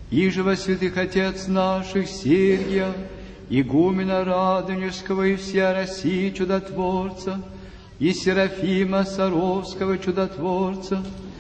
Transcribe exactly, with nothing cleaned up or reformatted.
иже во святых отец наших Сергия, игумена Радонежского и всея России чудотворца, и Серафима Саровского чудотворца,